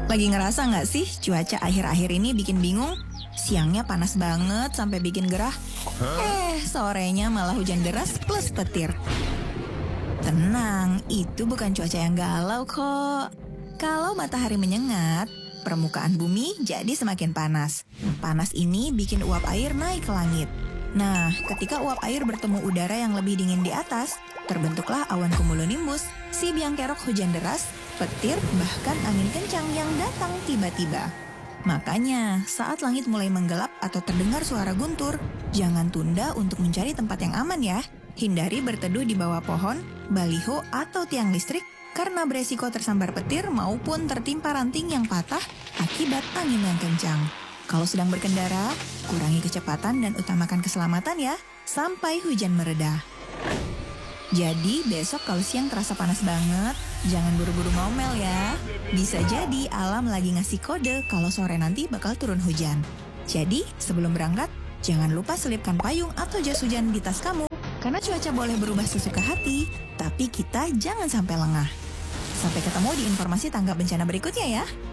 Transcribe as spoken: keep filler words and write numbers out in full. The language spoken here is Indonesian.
Lagi ngerasa nggak sih cuaca akhir-akhir ini bikin bingung? Siangnya panas banget sampai bikin gerah. Eh, sorenya malah hujan deras plus petir. Tenang, itu bukan cuaca yang galau kok. Kalau matahari menyengat, permukaan bumi jadi semakin panas. Panas ini bikin uap air naik ke langit. Nah, ketika uap air bertemu udara yang lebih dingin di atas, terbentuklah awan cumulonimbus, si biang kerok hujan deras, petir, bahkan angin kencang yang datang tiba-tiba. Makanya, saat langit mulai menggelap atau terdengar suara guntur, jangan tunda untuk mencari tempat yang aman ya. Hindari berteduh di bawah pohon, baliho, atau tiang listrik karena beresiko tersambar petir maupun tertimpa ranting yang patah akibat angin yang kencang. Kalau sedang berkendara, kurangi kecepatan dan utamakan keselamatan ya, sampai hujan mereda. Jadi besok kalau siang terasa panas banget, jangan buru-buru ngomel ya. Bisa jadi alam lagi ngasih kode kalau sore nanti bakal turun hujan. Jadi sebelum berangkat, jangan lupa selipkan payung atau jas hujan di tas kamu. Karena cuaca boleh berubah sesuka hati, tapi kita jangan sampai lengah. Sampai ketemu di informasi tanggap bencana berikutnya ya.